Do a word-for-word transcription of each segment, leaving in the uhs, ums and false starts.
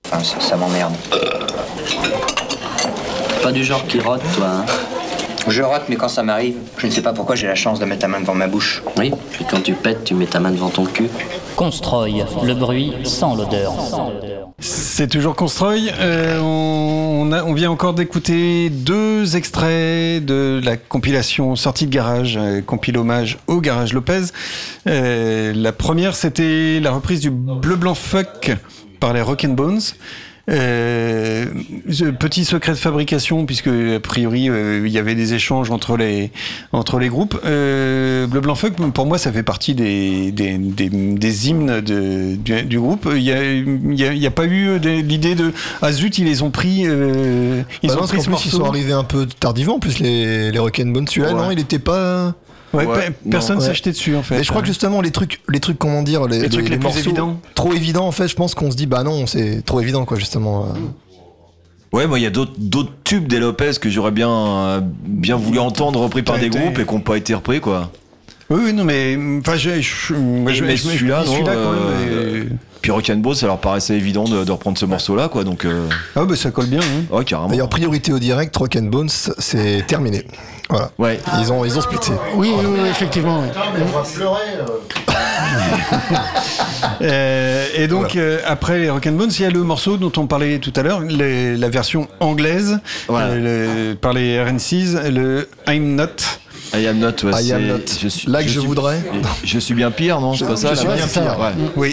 Enfin, ça, ça m'emmerde. Pas du genre qui rote, toi, hein? Je rote, mais quand ça m'arrive, je ne sais pas pourquoi j'ai la chance de mettre la main devant ma bouche. Oui, puis quand tu pètes, tu mets ta main devant ton cul. Constroy, le bruit sans l'odeur. C'est toujours Constroy. Euh, on, on, a, on vient encore d'écouter deux extraits de la compilation Sortie de Garage, euh, compile hommage au Garage Lopez. Euh, la première, c'était la reprise du Bleu Blanc Fuck par les Rock'n'Bones. Euh, petit secret de fabrication, puisque a priori euh, il y avait des échanges entre les entre les groupes. Euh, Bleu Blanc Fuck, pour moi, ça fait partie des des des, des hymnes de, du, du groupe. Il y a il y a, il y a pas eu de, l'idée de ah zut, ils les ont pris. Euh, ils bah ont non, pris parce ce qu'en plus, morceau. ils sont arrivés un peu tardivement. En plus, les les Rock'n'Bones, celui-là, Ouais. non, il était pas. Ouais, Ouais, pe- personne non, s'est ouais. acheté dessus en fait. Mais je crois que justement les trucs, les trucs comment dire, les, Les trucs les plus morceaux évidents. trop évidents en fait, je pense qu'on se dit bah non, c'est trop évident quoi justement. euh. Ouais, moi, il y a d'autres, d'autres tubes des Lopez que j'aurais bien, euh, bien voulu entendre repris par T'as des été- groupes et qui n'ont pas été repris, quoi. Oui, oui, non, mais enfin, je, je, moi, je, mais je- je- celui-là, je- non, celui-là, quand euh, même. et- Puis Rock'n'Ball, ça leur paraissait évident de, de reprendre ce morceau-là, quoi, donc. Euh... Ah, bah ça colle bien. Hein. Ouais, carrément. D'ailleurs, priorité au direct, Rock'n'Bones, c'est terminé. Voilà. Ouais. Ils ont, ils ont splitté. Oui, oui, oui, effectivement. Ouais. Euh, et donc, euh, après les Rock'n'Bones, il y a le morceau dont on parlait tout à l'heure, les- la version anglaise, Voilà. euh, le- par les R N C's, le I'm Not. I am not, ouais, I c'est- am not. Je suis, Là que je suis- voudrais. Je suis bien pire, non? C'est pas ça, je suis là bien pire. Ouais. Oui.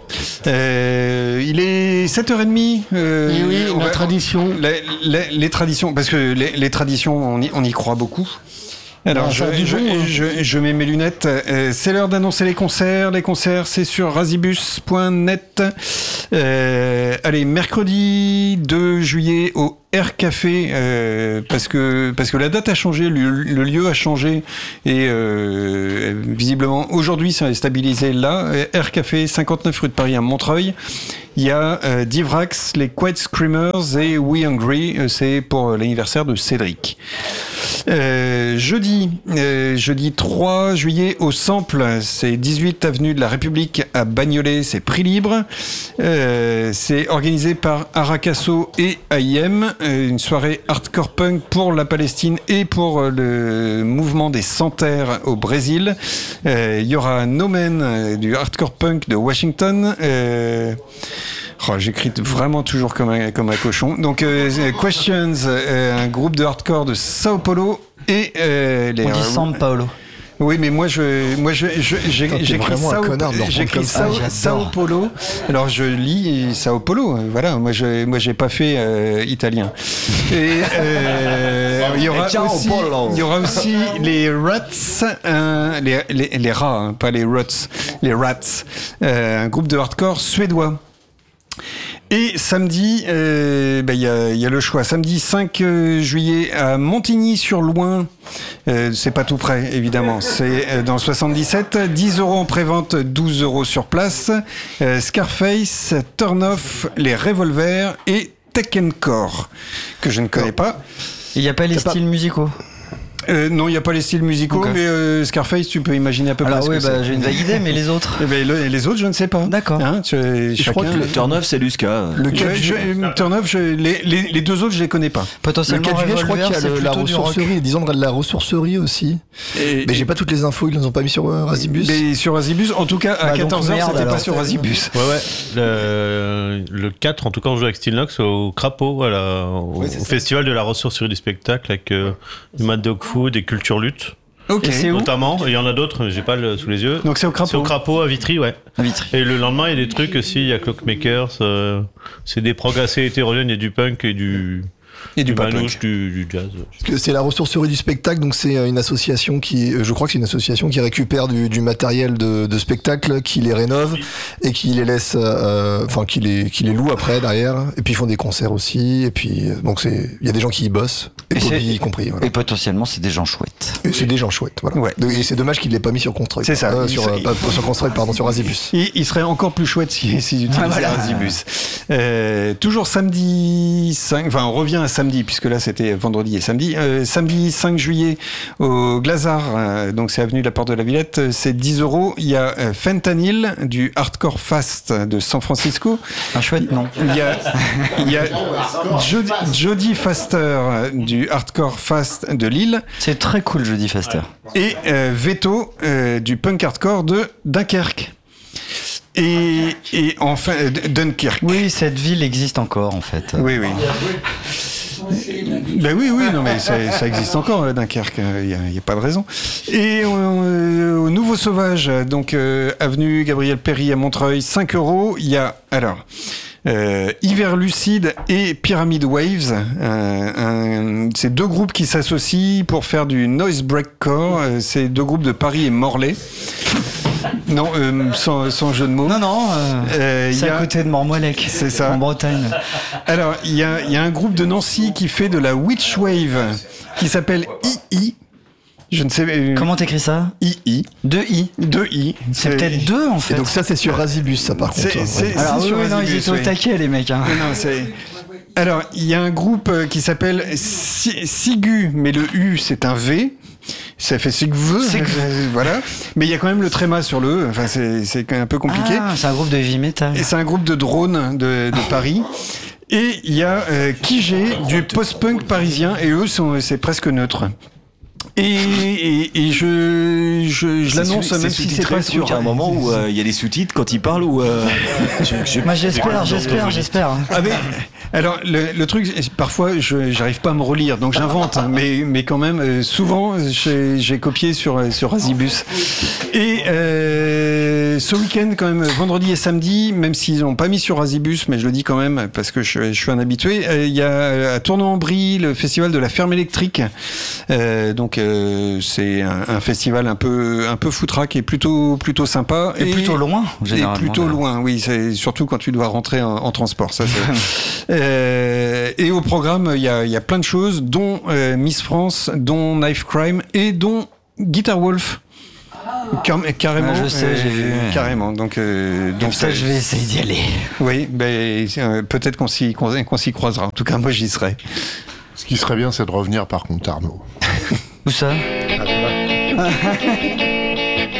Euh, il est sept heures trente. Euh, Et oui, on la va- tradition. Les, les- les traditions, parce que les, les traditions, on y, on y croit beaucoup. Alors, Ah, je, ça a du je, bon, hein. je- je mets mes lunettes. Euh, c'est l'heure d'annoncer les concerts. Les concerts, c'est sur razibus point net. Euh, allez, mercredi deux juillet au Air Café, euh, parce que parce que la date a changé, le, le lieu a changé et euh, visiblement aujourd'hui ça est stabilisé là. Air Café, cinquante-neuf rue de Paris à Montreuil. Il y a euh, Divrax, les Quiet Screamers et We Hungry. Euh, c'est pour l'anniversaire de Cédric. Euh, jeudi, euh, jeudi trois juillet au Sample, c'est dix-huit avenue de la République à Bagnolet, c'est prix libre. Euh, c'est organisé par Arakasso et A I M, euh, une soirée hardcore punk pour la Palestine et pour euh, le mouvement des Sans-Terre au Brésil. Euh, Il y aura No Man, euh, du hardcore punk de Washington. Euh, Oh, j'écris vraiment toujours comme un, comme un cochon. Donc, euh, Questions, euh, un groupe de hardcore de Sao Paulo et euh, les. On dit San Paolo. Oui, mais moi, je, moi, je, je, j'ai, Putain, t'es j'écris vraiment un Sao, connard de le reprendre j'écris comme ça. Sao, Ah, Sao j'adore. Paulo. Alors, je lis Sao Paulo. Voilà, moi, je, moi, j'ai pas fait euh, italien. Et euh, il y aura Ciao, aussi, Paulo. il y aura aussi les Rats, euh, les, les, les rats, hein, pas les Ruts, les Rats, euh, un groupe de hardcore suédois. Et samedi, il euh, bah, y, a, y a le choix. Samedi cinq juillet à Montigny-sur-Loing. Euh, c'est pas tout près, évidemment. C'est euh, dans le soixante-dix-sept. dix euros en prévente, douze euros sur place. Euh, Scarface, Turn Off, les Revolvers et Tekken Core, que je ne connais pas. Il n'y a pas les T'as pas- styles musicaux. Euh, non, il n'y a pas les styles musicaux, Ok. mais euh, Scarface, tu peux imaginer à peu près Alors ce oui, que bah, c'est. j'ai une vague idée, mais les autres. Eh ben, le- les autres, je ne sais pas. D'accord. Hein, tu- Je crois chacun- que le- Turn off, c'est Luska. Le Je- quatre je- juillet, Turn Off, je- les, les, les deux autres, je les connais pas. le Potentiellement, quatre juillet, je crois qu'il y a Revolver, le- c'est la plutôt du rock. ressourcerie, disons de la ressourcerie aussi. Et- Mais j'ai pas toutes les infos, ils les ont pas mis sur euh, Razibus. Mais sur Azibus, en tout cas, à Bah, donc quatorze heures, merde, c'était pas alors. sur Azibus. Ouais, ouais. Le, le quatre, en tout cas, on joue avec Steelnox au Crapaud, voilà, au, Ouais, c'est au ça. festival de la ressourcerie du spectacle avec euh, du Mad Dog Food et Culture Lutte. Ok. Et c'est où Notamment, il y en a d'autres, mais j'ai pas le, sous les yeux. Donc c'est au C'est au crapaud. Crapaud à Vitry, ouais. À Vitry. Et le lendemain, il y a des trucs aussi, il y a Clockmakers, euh, c'est des prog assez hétérogènes, il y a du punk et du, Et du pop manouche, punk. du, du jazz. Parce que c'est la ressourcerie du spectacle, donc c'est euh, une association qui, euh, je crois que c'est une association qui récupère du, du matériel de, de spectacle, qui les rénove et qui les laisse, euh, enfin qui les, qui les loue après derrière. Et puis ils font des concerts aussi. Et puis euh, donc c'est, il y a des gens qui y bossent, et, Et Bobby c'est- y compris. Voilà. Et potentiellement, c'est des gens chouettes. Et c'est des gens chouettes, voilà. Ouais. Et c'est dommage qu'il l'ait pas mis sur Construct. C'est ça. Euh, Il sur, serait- euh, pas, pas sur Construct, pardon, sur Razibus. Il, il serait encore plus chouette s'ils si, s'ils utilisaient Ah, voilà. Azibus. Euh, toujours samedi cinq, enfin on revient un samedi, puisque là c'était vendredi et samedi. Euh, samedi cinq juillet au Glazart, euh, donc c'est avenue de la Porte de la Villette, euh, c'est dix euros. Il y a euh, Fentanyl du Hardcore Fast de San Francisco. Un chouette nom. Il y a, il y a Jody, Jody Faster euh, du Hardcore Fast de Lille. C'est très cool, Jody Faster. Et euh, Veto euh, du punk hardcore de Dunkerque. Et, et enfin, euh, Dunkerque. Oui, cette ville existe encore, en fait. Oui, oui. Ben oui, oui, non, mais ça, ça existe encore, là, Dunkerque, il n'y a, y a pas de raison. Et euh, au Nouveau Sauvage, donc euh, avenue Gabriel Péry à Montreuil, cinq euros, il y a, alors, euh, Hiver Lucide et Pyramid Waves, euh, un, c'est deux groupes qui s'associent pour faire du noise breakcore, euh, c'est deux groupes de Paris et Morlaix. Non, euh, sans, sans jeu de mots. Non, non, euh, euh, c'est y a... à côté de Mormoilec, c'est ça. En Bretagne. Alors, il y a, y a un groupe de Nancy qui fait de la witch wave, qui s'appelle I I. Je ne sais euh, Comment t'écris ça? I I. Deux I. Deux I. C'est peut-être deux en fait. Et donc ça c'est sur Razibus, ça par contre. C'est, c'est, Alors c'est oui, sur oui, non, ils Razibus, étaient au oui. taquet les mecs. Hein. Non, c'est... Alors, il y a un groupe qui s'appelle Si- Sigu, mais le U c'est un V. Ça fait Sigv, voilà. Mais il y a quand même le tréma sur le E. Enfin, c'est, c'est un peu compliqué. Ah, c'est un groupe de heavy metal. Et c'est un groupe de drones de, de Paris. Et il y a euh, Kijé du post-punk parisien. Et eux, sont, c'est presque neutre. Et, et, et je, je, je l'annonce, même si c'est pas sûr. Il y a un moment où il euh, y a des sous-titres quand ils parlent ou. Euh, je, je... Moi j'espère, j'espère, j'espère. Ah mais, alors le, le truc, parfois je j'arrive pas à me relire, donc j'invente, hein, mais mais quand même euh, souvent j'ai, j'ai copié sur sur Razibus. Et euh, ce week-end quand même, vendredi et samedi, même s'ils ont pas mis sur Razibus, mais je le dis quand même parce que je, je suis un habitué, il euh, y a à Tournon-en-Brie le festival de la ferme électrique. Euh, donc euh, c'est un, un festival un peu un peu foutraque et plutôt plutôt sympa et, et plutôt loin généralement. Et plutôt là. loin, oui, c'est surtout quand tu dois rentrer en, en transport. Ça, c'est... euh, et au programme, il y a il y a plein de choses, dont euh, Miss France, dont Knife Crime et dont Guitar Wolf. Car, carrément, ouais, je sais, euh, j'ai vu. Carrément. Donc, euh, donc ça, je vais essayer d'y aller. Oui, ben euh, peut-être qu'on s'y qu'on, qu'on s'y croisera. En tout cas, moi, j'y serai. Ce qui serait bien, c'est de revenir par contre, Arnaud. Où ça? Ah, voilà.